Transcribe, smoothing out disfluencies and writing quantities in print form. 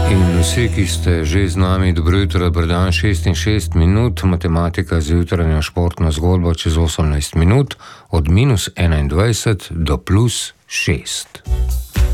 In vsi, ki ste že z nami, dobro jutro, dober dan, 6 in 6 minut, matematika z jutranjo športno zgodbo čez 18 minut, od -21 do +6.